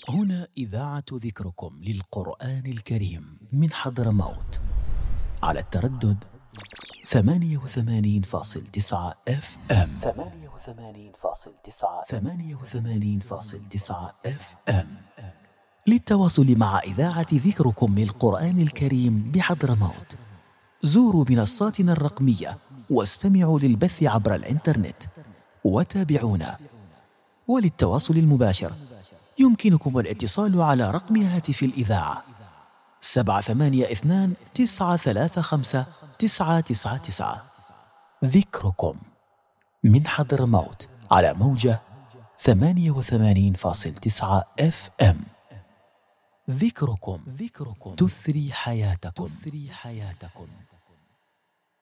هنا إذاعة ذكركم للقرآن الكريم من حضرموت على التردد 88.9 FM. 88.9 FM. للتواصل مع إذاعة ذكركم للقرآن الكريم بحضرموت زوروا منصاتنا الرقمية واستمعوا للبث عبر الإنترنت وتابعونا. وللتواصل المباشر يمكنكم الاتصال على رقم هاتف الإذاعة 782-935-999. ذكركم من حضرموت على موجة 88.9 FM. ذكركم تثري حياتكم.